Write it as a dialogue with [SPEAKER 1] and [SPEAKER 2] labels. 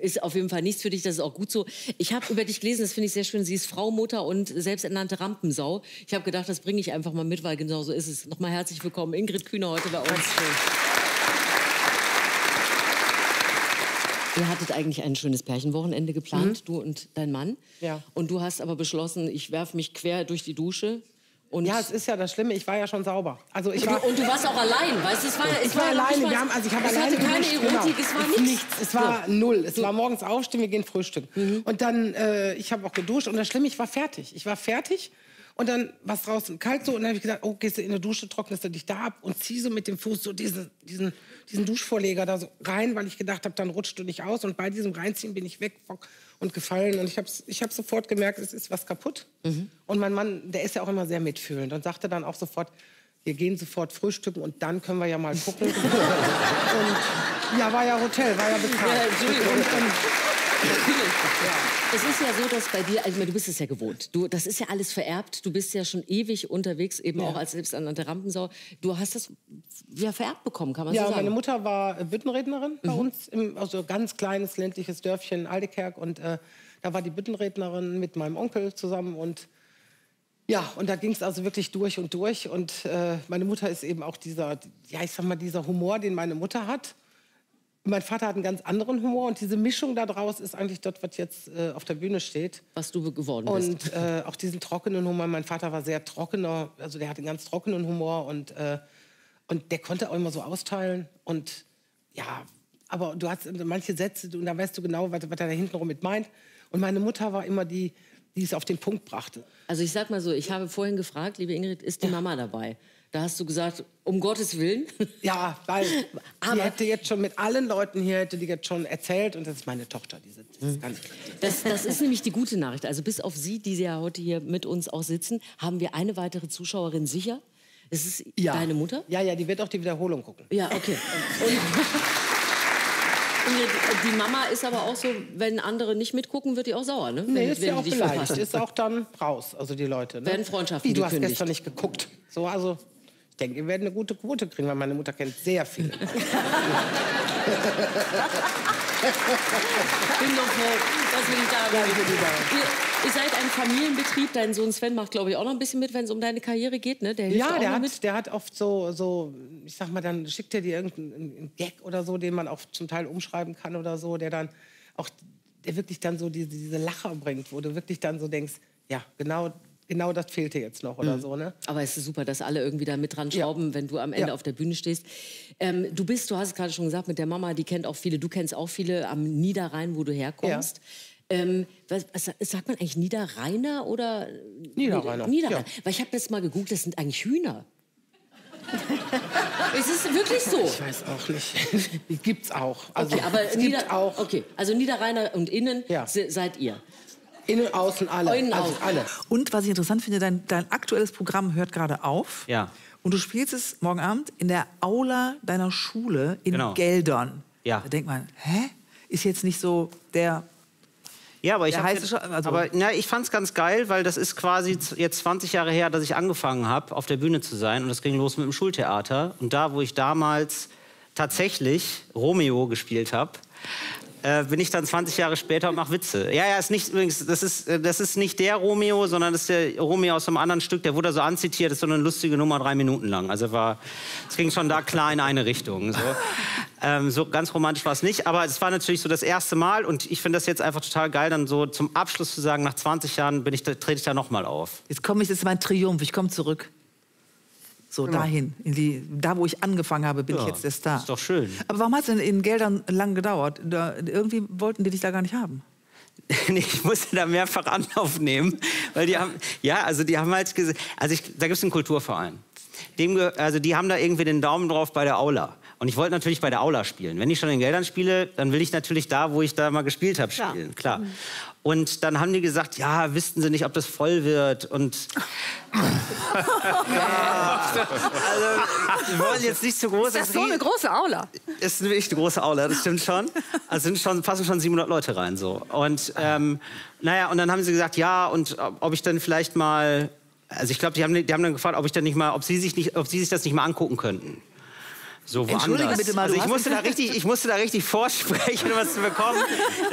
[SPEAKER 1] ist auf jeden Fall nichts für dich, das ist auch gut so. Ich habe über dich gelesen, das finde ich sehr schön, sie ist Frau, Mutter und selbsternannte Rampensau. Ich habe gedacht, das bringe ich einfach mal mit, weil genau so ist es. Nochmal herzlich willkommen, Ingrid Kühner heute bei uns. Ihr hattet eigentlich ein schönes Pärchenwochenende geplant, du und dein Mann.
[SPEAKER 2] Ja.
[SPEAKER 1] Und du hast aber beschlossen, ich werfe mich quer durch die Dusche. Und
[SPEAKER 2] ja, es ist ja das Schlimme, ich war ja schon sauber. Also und
[SPEAKER 1] du warst auch allein, weißt du?
[SPEAKER 2] Ich war alleine, ich habe alleine
[SPEAKER 1] keine
[SPEAKER 2] geduscht,
[SPEAKER 1] Erotik, es war nichts.
[SPEAKER 2] Es war null. Es war morgens aufstehen, wir gehen frühstücken. Und dann, ich habe auch geduscht und das Schlimme, ich war fertig. Und dann war es draußen kalt so und dann habe ich gesagt, oh, gehst du in die Dusche, trocknest du dich da ab und zieh so mit dem Fuß so diesen Duschvorleger da so rein, weil ich gedacht habe, dann rutscht du nicht aus. Und bei diesem Reinziehen bin ich weg und gefallen. Und ich hab sofort gemerkt, es ist was kaputt. Und mein Mann, der ist ja auch immer sehr mitfühlend und sagte dann auch sofort, wir gehen sofort frühstücken und dann können wir ja mal gucken. Und ja, war ja Hotel, war ja bezahlt.
[SPEAKER 1] Es ist ja so, dass bei dir, also du bist es ja gewohnt. Das ist ja alles vererbt. Du bist ja schon ewig unterwegs, eben auch als selbsternannte Rampensau. Du hast das ja vererbt bekommen, kann man so sagen.
[SPEAKER 2] Ja, meine Mutter war Büttenrednerin bei uns, also ganz kleines ländliches Dörfchen Aldekerk. Und da war die Büttenrednerin mit meinem Onkel zusammen. Und ja, und da ging es also wirklich durch und durch. Und meine Mutter ist eben auch dieser Humor, den meine Mutter hat. Mein Vater hat einen ganz anderen Humor und diese Mischung daraus ist eigentlich das, was jetzt auf der Bühne steht.
[SPEAKER 1] Was du geworden bist.
[SPEAKER 2] Und auch diesen trockenen Humor. Mein Vater war sehr trockener, also der hatte einen ganz trockenen Humor und der konnte auch immer so austeilen. Und ja, aber du hast manche Sätze und da weißt du genau, was er da hintenrum mit meint. Und meine Mutter war immer die es auf den Punkt brachte.
[SPEAKER 1] Also ich sag mal so, ich habe vorhin gefragt, liebe Ingrid, ist die Mama dabei? Da hast du gesagt, um Gottes Willen.
[SPEAKER 2] Ja, weil sie hätte jetzt schon mit allen Leuten hier, hätte die jetzt schon erzählt. Und das ist meine Tochter,
[SPEAKER 1] Das ist nämlich die gute Nachricht. Also bis auf Sie, die ja heute hier mit uns auch sitzen, haben wir eine weitere Zuschauerin sicher. Es ist deine Mutter?
[SPEAKER 2] Ja, die wird auch die Wiederholung gucken.
[SPEAKER 1] Ja, okay. Und die Mama ist aber auch so, wenn andere nicht mitgucken, wird die auch sauer, ne?
[SPEAKER 2] Nee, ist ja auch beleidigt. Ist auch dann raus, also die Leute. Ne?
[SPEAKER 1] Werden Freundschaften
[SPEAKER 2] Wie, du hast
[SPEAKER 1] gekündigt.
[SPEAKER 2] gestern nicht geguckt. So, also... Ich denke, wir werden eine gute Quote kriegen, weil meine Mutter kennt sehr viele. Ich bin
[SPEAKER 1] noch froh, dass wir nicht da sind. Ihr seid ein Familienbetrieb. Dein Sohn Sven macht, glaube ich, auch noch ein bisschen mit, wenn es um deine Karriere geht, ne? Der hilft auch
[SPEAKER 2] der hat oft so, ich sag mal, dann schickt er dir irgendeinen Gag oder so, den man auch zum Teil umschreiben kann oder so, der wirklich dann so diese Lacher bringt, wo du wirklich dann so denkst, ja, genau das fehlte jetzt noch oder so, ne?
[SPEAKER 1] Aber es ist super, dass alle irgendwie da mit dran schrauben, wenn du am Ende auf der Bühne stehst. Du hast es gerade schon gesagt, mit der Mama, die kennt auch viele, du kennst auch viele am Niederrhein, wo du herkommst. Sagt man eigentlich Niederrheiner oder?
[SPEAKER 2] Niederrheiner.
[SPEAKER 1] Niederrheiner. Weil ich habe das mal gegoogelt, das sind eigentlich Hühner. Es ist wirklich so.
[SPEAKER 2] Ich weiß auch nicht. Die gibt's auch. Also,
[SPEAKER 1] okay, aber also Niederrheiner und Innen seid ihr.
[SPEAKER 2] Innen, außen, alle.
[SPEAKER 1] Innen,
[SPEAKER 2] also alle.
[SPEAKER 3] Und was ich interessant finde, dein aktuelles Programm hört gerade auf.
[SPEAKER 4] Ja.
[SPEAKER 3] Und du spielst es morgen Abend in der Aula deiner Schule in Geldern.
[SPEAKER 4] Ja.
[SPEAKER 3] Da denkt man, ist jetzt nicht so der...
[SPEAKER 4] Ja, aber ich fand's ganz geil, weil das ist quasi jetzt 20 Jahre her, dass ich angefangen habe, auf der Bühne zu sein. Und das ging los mit dem Schultheater. Und da, wo ich damals tatsächlich Romeo gespielt habe, bin ich dann 20 Jahre später und mache Witze. Ja, ist nicht, übrigens, das ist nicht der Romeo, sondern das ist der Romeo aus einem anderen Stück. Der wurde so anzitiert, das ist so eine lustige Nummer, 3 Minuten lang. Also es ging schon da klar in eine Richtung. So ganz romantisch war es nicht, aber es war natürlich so das erste Mal. Und ich finde das jetzt einfach total geil, dann so zum Abschluss zu sagen, nach 20 Jahren trete ich da noch mal auf.
[SPEAKER 3] Jetzt ist mein Triumph, ich komme zurück. So, dahin. Da, wo ich angefangen habe, bin ich jetzt der Star.
[SPEAKER 4] Ist doch schön.
[SPEAKER 3] Aber warum hat es denn in Geldern lang gedauert? Irgendwie wollten die dich da gar nicht haben.
[SPEAKER 4] Ich musste da mehrfach Anlauf nehmen. Weil die haben halt gesagt, da gibt es einen Kulturverein. Die haben da irgendwie den Daumen drauf bei der Aula. Und ich wollte natürlich bei der Aula spielen. Wenn ich schon in Geldern spiele, dann will ich natürlich da, wo ich da mal gespielt habe, spielen. Klar. Und dann haben die gesagt, ja, wüssten sie nicht, ob das voll wird. Und wir wollen jetzt nicht zu groß.
[SPEAKER 5] Ist das so eine große Aula?
[SPEAKER 4] Ist wirklich eine große Aula, das stimmt schon. Also passen schon 700 Leute rein. So. Und und dann haben sie gesagt, ja, und ob ich dann vielleicht mal... Also ich glaube, die haben dann gefragt, ob sie sich das nicht mal angucken könnten. So woanders.
[SPEAKER 3] Entschuldige bitte mal,
[SPEAKER 4] also ich musste da richtig vorsprechen, um was zu bekommen.